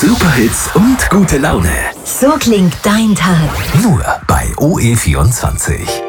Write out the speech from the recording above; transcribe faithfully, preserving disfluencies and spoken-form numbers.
Superhits und gute Laune. So klingt dein Tag. Nur bei O E vierundzwanzig.